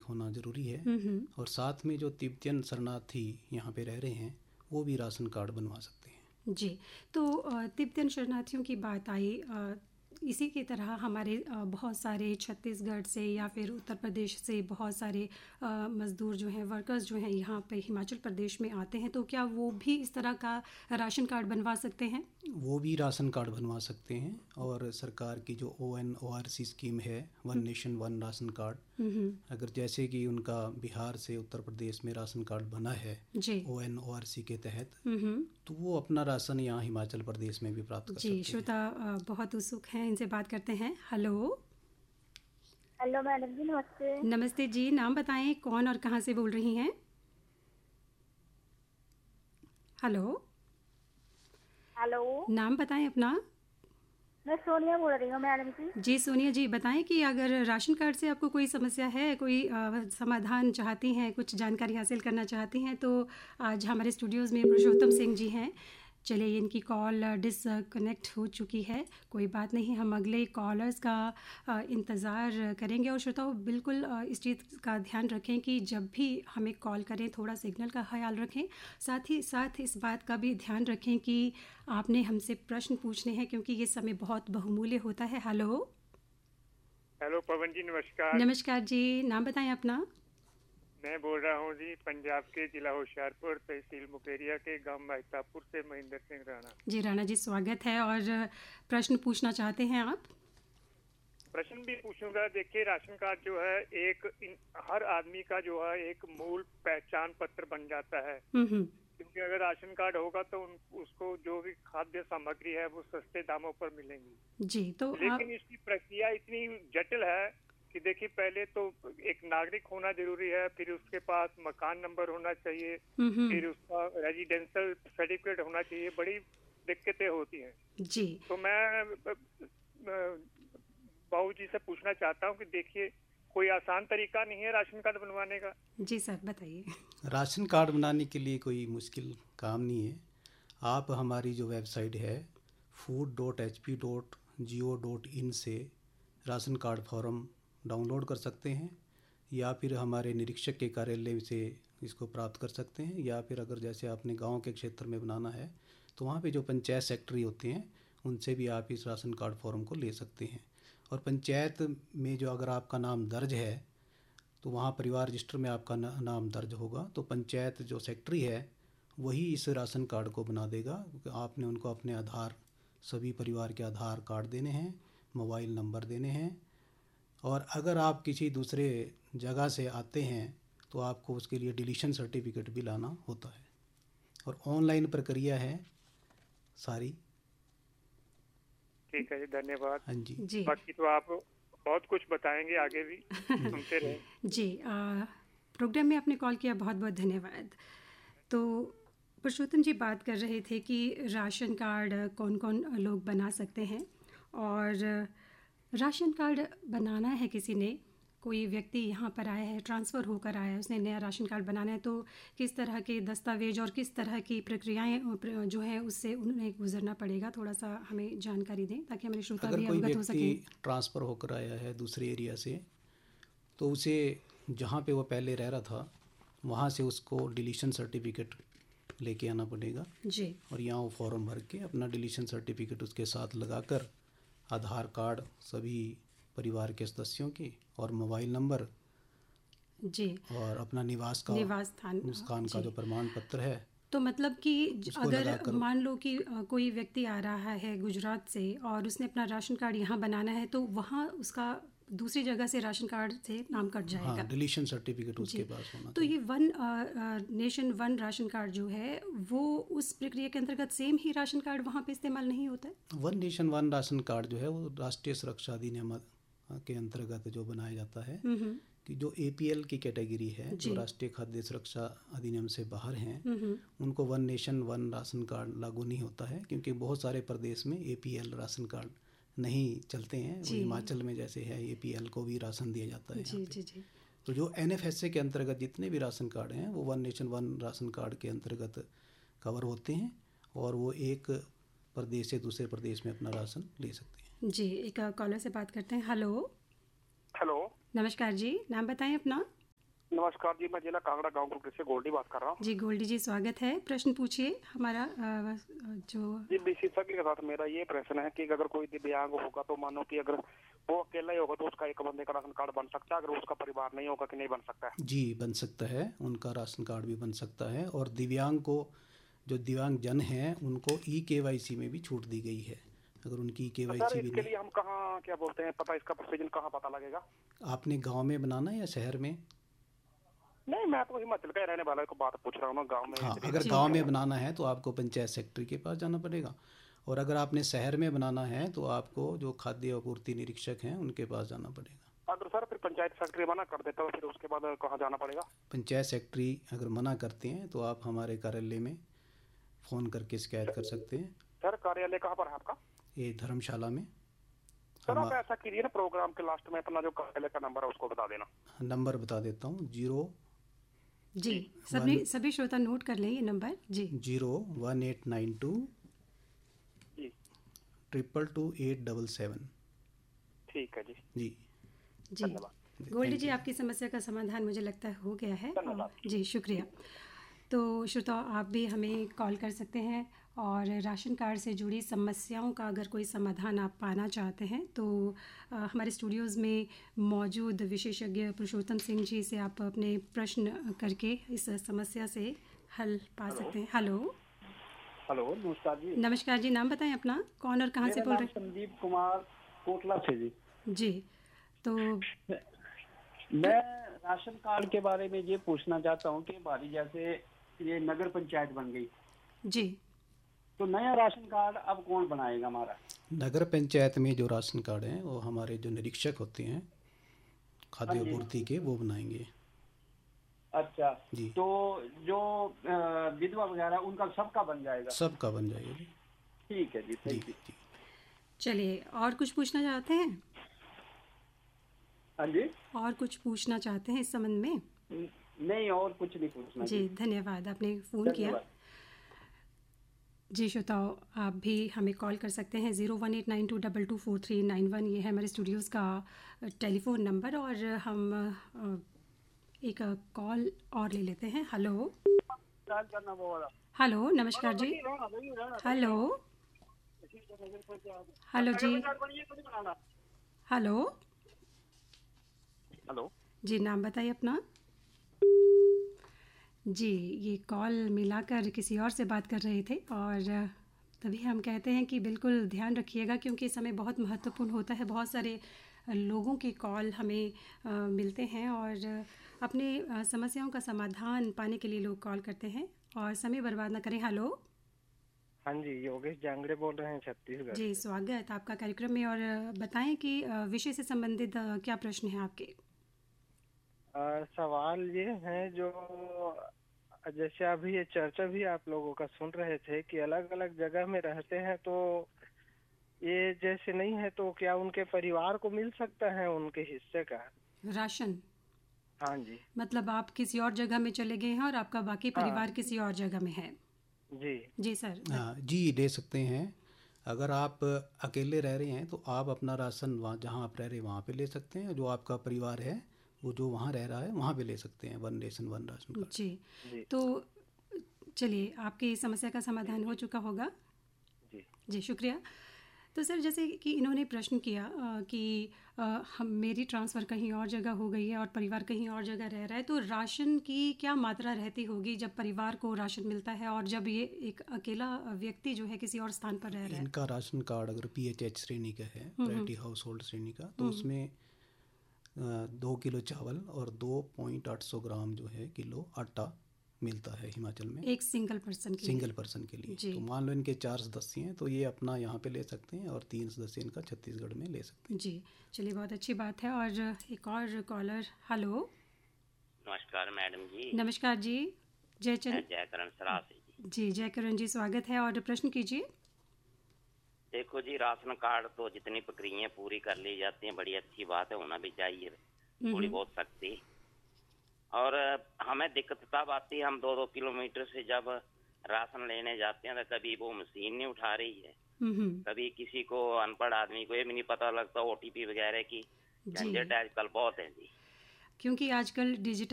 होना ज़रूरी है। हम्म। और साथ में जो तिब्बतियन शरणार्थी यहाँ पे रह रहे हैं वो भी राशन कार्ड बनवा सकते हैं। जी, तो तिब्बतियन शरणार्थियों की बात आई, इसी की तरह हमारे बहुत सारे छत्तीसगढ़ से या फिर उत्तर प्रदेश से बहुत सारे मज़दूर जो हैं, वर्कर्स जो हैं, यहाँ पे हिमाचल प्रदेश में आते हैं, तो क्या वो भी इस तरह का राशन कार्ड बनवा सकते हैं? वो भी राशन कार्ड बनवा सकते हैं। और सरकार की जो ONORC स्कीम है, one nation one ration card, अगर जैसे कि उनका बिहार से उत्तर प्रदेश में राशन कार्ड बना है जी। ONORC के तहत, तो वो अपना राशन यहाँ हिमाचल प्रदेश में भी प्राप्त कर सकते हैं। श्रोता बहुत उत्सुक हैं, इनसे बात करते हैं। हेलो हेलो मैडम जी, नमस्ते। नमस्ते जी, नाम बताएं, कौन और कहाँ से बोल रही हैं? हेलो हेलो, नाम बताएं अपना। मैं सोनिया बोल रही हूँ मैडम जी। जी सोनिया जी, बताएं कि अगर राशन कार्ड से आपको कोई समस्या है, कोई समाधान चाहती हैं, कुछ जानकारी हासिल करना चाहती हैं, तो आज हमारे स्टूडियोज़ में पुरुषोत्तम सिंह जी हैं। चलिए, इनकी कॉल डिसकनेक्ट हो चुकी है, कोई बात नहीं, हम अगले कॉलर्स का इंतज़ार करेंगे। और श्रोताओं, बिल्कुल इस चीज़ का ध्यान रखें कि जब भी हमें कॉल करें थोड़ा सिग्नल का ख्याल रखें। साथ ही साथ इस बात का भी ध्यान रखें कि आपने हमसे प्रश्न पूछने हैं, क्योंकि ये समय बहुत बहुमूल्य होता है। हेलो हेलो पवन जी, नमस्कार। नमस्कार जी, नाम बताएं अपना। मैं बोल रहा हूँ जी, पंजाब के जिला होशियारपुर, तहसील मुकेरिया के गांव महतापुर से महेंद्र सिंह राणा। जी राणा जी, स्वागत है। और प्रश्न पूछना चाहते हैं आप? प्रश्न भी पूछूंगा। देखिए, राशन कार्ड जो है हर आदमी का जो है एक मूल पहचान पत्र बन जाता है। क्योंकि अगर राशन कार्ड होगा तो उसको जो भी खाद्य सामग्री है वो सस्ते दामों पर मिलेंगी जी। तो लेकिन इसकी प्रक्रिया इतनी जटिल है कि देखिए, पहले तो एक नागरिक होना जरूरी है, फिर उसके पास मकान नंबर होना चाहिए, फिर उसका रेजिडेंशियल सर्टिफिकेट होना चाहिए। बड़ी दिक्कतें होती हैं जी। तो मैं बाबू जी से पूछना चाहता हूँ कि देखिए, कोई आसान तरीका नहीं है राशन कार्ड बनवाने का? जी सर, बताइए। राशन कार्ड बनाने के लिए कोई मुश्किल काम नहीं है। आप हमारी जो वेबसाइट है food.hp.go.in से राशन कार्ड फॉर्म डाउनलोड कर सकते हैं, या फिर हमारे निरीक्षक के कार्यालय से इसको प्राप्त कर सकते हैं, या फिर अगर जैसे आपने गांव के क्षेत्र में बनाना है तो वहाँ पे जो पंचायत सेक्रेटरी होते हैं उनसे भी आप इस राशन कार्ड फॉर्म को ले सकते हैं। और पंचायत में जो अगर आपका नाम दर्ज है तो वहाँ परिवार रजिस्टर में आपका नाम दर्ज होगा, तो पंचायत जो सेक्रेटरी है वही इस राशन कार्ड को बना देगा। आपने उनको अपने आधार, सभी परिवार के आधार कार्ड देने हैं, मोबाइल नंबर देने हैं, और अगर आप किसी दूसरे जगह से आते हैं तो आपको उसके लिए डिलीशन सर्टिफिकेट भी लाना होता है। और ऑनलाइन प्रक्रिया है सारी। ठीक है जी, धन्यवाद। हाँ जी। जी। बाकी तो आप बहुत कुछ बताएंगे आगे भी, सुनते रहें। जी, प्रोग्राम में आपने कॉल किया, बहुत बहुत धन्यवाद। तो पुरुषोत्तम जी बात कर रहे थे कि राशन कार्ड कौन कौन लोग बना सकते हैं, और राशन कार्ड बनाना है किसी ने, कोई व्यक्ति यहाँ पर आया है, ट्रांसफ़र होकर आया है, उसने नया राशन कार्ड बनाना है, तो किस तरह के दस्तावेज और किस तरह की प्रक्रियाएं जो है उससे उन्हें गुजरना पड़ेगा, थोड़ा सा हमें जानकारी दें ताकि हमारे श्रोता भी अवगत हो सकें। अगर कोई व्यक्ति ट्रांसफ़र होकर आया है दूसरे एरिया से, तो उसे जहाँ पे वो पहले रह रहा था वहाँ से उसको डिलीशन सर्टिफिकेट लेके आना पड़ेगा जी। और यहाँ वो फॉर्म भर के अपना डिलीशन सर्टिफिकेट उसके साथ लगाकर आधार कार्ड सभी परिवार के सदस्यों की और मोबाइल नंबर जी, और अपना निवास स्थान का जो प्रमाण पत्र है, तो मतलब कि अगर मान लो कि कोई व्यक्ति आ रहा है गुजरात से और उसने अपना राशन कार्ड यहाँ बनाना है, तो वहाँ उसका दूसरी जगह से राशन कार्ड से नाम कट जाएगा। हाँ, डिलीशन सर्टिफिकेट उसके पास होना। तो ये one nation one ration card जो है वो उस प्रक्रिया के अंतर्गत सेम ही राशन कार्ड वहाँ पे इस्तेमाल नहीं होता है? One nation one ration card जो है वो राष्ट्रीय सुरक्षा अधिनियम के अंतर्गत जो बनाया जाता है, कि जो APL की कैटेगरी है, जो राष्ट्रीय खाद्य सुरक्षा अधिनियम से बाहर हैं, उनको one nation one ration card लागू नहीं होता है, क्योंकि बहुत सारे प्रदेश में APL राशन कार्ड नहीं चलते हैं। हिमाचल में जैसे है APL को भी राशन दिया जाता है। जी। तो जो NFSA के अंतर्गत जितने भी राशन कार्ड हैं वो one nation one ration card के अंतर्गत कवर होते हैं, और वो एक प्रदेश से दूसरे प्रदेश में अपना राशन ले सकते हैं। जी, एक कॉलर से बात करते हैं। हेलो हेलो, नमस्कार जी, नाम बताएं अपना। नमस्कार जी, मैं जिला कांगड़ा गांव गुरुकृ से गोल्डी बात कर रहा हूँ। जी गोल्डी जी, स्वागत है। प्रश्न पूछिए हमारा जो जी विशेषज्ञ के साथ मेरा ये प्रश्न है कि अगर कोई दिव्यांग होगा तो मानो कि अगर वो अकेला ही होगा तो उसका एक बंदे का राशन कार्ड बन सकता है, अगर उसका परिवार नहीं होगा कि नहीं बन सकता है? जी बन सकता है, उनका राशन कार्ड भी बन सकता है। और दिव्यांग को, जो दिव्यांग जन हैं, उनको ई-KYC में भी छूट दी गई है। अगर उनकी तो KYC सर भी इसके नहीं, लिए हम कहाँ क्या बोलते हैं पता, इसका प्रोसीजर कहाँ पता लगेगा? आपने गांव में बनाना है या शहर में? नहीं, मैं तो हिमाचल का ही रहने वाला को बात पूछ रहा हूँ ना, गाँव में। हाँ, इतनी अगर जी। गांव में बनाना है तो आपको पंचायत सेक्रेटरी के पास जाना पड़ेगा। और अगर आपने शहर में बनाना है तो आपको जो खाद्य आपूर्ति निरीक्षक हैं उनके पास जाना पड़ेगा। अगर सर फिर पंचायत सेक्रेटरी मना कर देता है, फिर उसके बाद कहाँ जाना पड़ेगा? पंचायत सेक्रेटरी अगर मना करते हैं तो आप हमारे कार्यालय में फ़ोन करके शिकायत कर सकते हैं। सर कार्यालय कहाँ पर है आपका? ये धर्मशाला में। सर आप ऐसा कीजिए ना, प्रोग्राम के लास्ट में अपना जो कार्यालय का नंबर है उसको बता देना। नंबर बता देता हूँ, जी सभी श्रोता नोट कर लें ये नंबर। जी 01892 जी 222 ठीक है जी। जी जी धन्यवाद। गोल्डी जी, आपकी समस्या का समाधान मुझे लगता है हो गया है। धन्यवाद। जी शुक्रिया। तो श्रोता, आप भी हमें कॉल कर सकते हैं और राशन कार्ड से जुड़ी समस्याओं का अगर कोई समाधान आप पाना चाहते हैं तो हमारे स्टूडियोज़ में मौजूद विशेषज्ञ पुरुषोत्तम सिंह जी से आप अपने प्रश्न करके इस समस्या से हल पा सकते हैं। हेलो नमस्कार जी। नमस्कार जी, नाम बताएं अपना, कौन और कहाँ से बोल रहे हैं? संदीप कुमार कोटला से जी। जी, तो मैं राशन कार्ड के बारे में ये पूछना चाहता हूँ कि हमारी जैसे ये नगर पंचायत बन गई जी, तो नया राशन कार्ड अब कौन बनाएगा हमारा? नगर पंचायत में जो राशन कार्ड हैं वो हमारे जो निरीक्षक होते हैं खाद्य आपूर्ति के, वो बनाएंगे। अच्छा जी। तो जो विधवा वगैरह उनका सबका बन जाएगा? सबका बन जाएगा जी। ठीक है जी, जी थैंक यू। जी। चलिए, और कुछ पूछना चाहते हैं? हाँ जी, और कुछ पूछना चाहते हैं इस संबंध में? नहीं और कुछ नहीं पूछना जी धन्यवाद, आपने फ़ोन किया। धन्यवाद। जी श्रोताओ, आप भी हमें कॉल कर सकते हैं 01892224391, ये है हमारे स्टूडियोज़ का टेलीफोन नंबर। और हम एक कॉल और ले लेते हैं। हेलो हेलो, नमस्कार जी। हेलो हेलो जी, हेलो हेलो जी, नाम बताइए अपना। जी, ये कॉल मिलाकर किसी और से बात कर रहे थे और तभी हम कहते हैं कि बिल्कुल ध्यान रखिएगा, क्योंकि इस समय बहुत महत्वपूर्ण होता है। बहुत सारे लोगों की कॉल हमें मिलते हैं और अपने समस्याओं का समाधान पाने के लिए लोग कॉल करते हैं, और समय बर्बाद ना करें। हेलो हाँ जी, योगेश जांगड़े बोल रहे हैं छत्तीसगढ़ जी, से। स्वागत आपका कार्यक्रम में। और बताएं कि विषय से संबंधित क्या प्रश्न है आपके? सवाल ये है, जो जैसे अभी ये चर्चा भी आप लोगों का सुन रहे थे कि अलग अलग जगह में रहते हैं, तो ये जैसे नहीं है तो क्या उनके परिवार को मिल सकता है उनके हिस्से का राशन? हाँ जी मतलब आप किसी और जगह में चले गए हैं और आपका बाकी परिवार किसी और जगह में है? जी जी सर। हाँ जी, ले सकते हैं। अगर आप अकेले रह रहे हैं तो आप अपना राशन वहाँ जहाँ आप रह रहे हैं वहाँ पे ले सकते हैं। जो आपका परिवार है वो जो वहाँ रह रहा है वहाँ पे ले सकते हैं। One nation one ration card. जी, तो चलिए, आपकी समस्या का समाधान हो चुका होगा। जी जी शुक्रिया। तो सर, जैसे कि इन्होंने प्रश्न किया कि हम मेरी ट्रांसफ़र कहीं और जगह हो गई है और परिवार कहीं और जगह रह रहा है, तो राशन की क्या मात्रा रहती होगी जब परिवार को राशन मिलता है और जब ये एक अकेला व्यक्ति जो है किसी और स्थान पर रह रहा है? इनका राशन कार्ड अगर PHH श्रेणी का है, प्रायोरिटी हाउस होल्ड श्रेणी का, तो उसमें 2 किलो चावल और 2.800 ग्राम जो है किलो आटा मिलता है हिमाचल में, एक सिंगल पर्सन के सिंगल पर्सन के लिए। जी। तो मान लो इनके 4 सदस्य हैं तो ये अपना यहाँ पे ले सकते हैं और 3 सदस्य इनका छत्तीसगढ़ में ले सकते हैं। जी, चलिए, बहुत अच्छी बात है। और एक और कॉलर। हेलो नमस्कार मैडम जी। नमस्कार जी, जयचंद जयकरण सरासी जी। जी, जयकरण जी, स्वागत है और प्रश्न कीजिए। देखो जी, राशन कार्ड तो जितनी प्रक्रियाएं पूरी कर ली जाती हैं, बड़ी अच्छी बात है, होना भी चाहिए थोड़ी बहुत सख्ती। और हमें दिक्कत तब आती है, हम 2-2 किलोमीटर से जब राशन लेने जाते हैं तो कभी वो मशीन नहीं उठा रही है, कभी किसी को अनपढ़ आदमी को ये भी नहीं पता लगता OTP वगैरह की झंझट आजकल बहुत है जी। क्योंकि आजकल डिजिटल